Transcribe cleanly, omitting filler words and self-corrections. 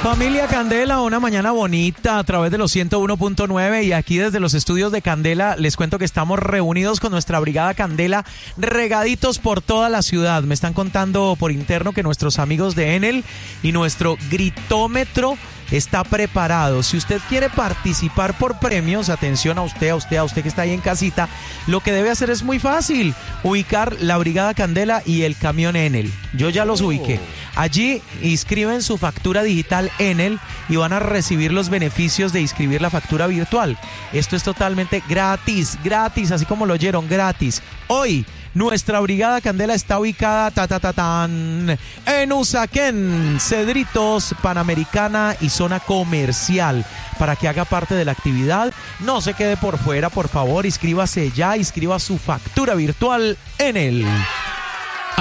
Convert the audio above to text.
Familia Candela, una mañana bonita a través de los 101.9 y aquí desde los estudios de Candela les cuento que estamos reunidos con nuestra brigada Candela, regaditos por toda la ciudad. Me están contando por interno que nuestros amigos de Enel y nuestro gritómetro está preparado. Si usted quiere participar por premios, atención a usted que está ahí en casita, lo que debe hacer es muy fácil, ubicar la brigada Candela y el camión Enel. Yo ya los ubiqué. Allí inscriben su factura digital Enel y van a recibir los beneficios de inscribir la factura virtual. Esto es totalmente gratis, así como lo oyeron, gratis. Hoy nuestra brigada Candela está ubicada en Usaquén, Cedritos, Panamericana y zona comercial. Para que haga parte de la actividad, no se quede por fuera, por favor, inscríbase ya, inscriba su factura virtual Enel.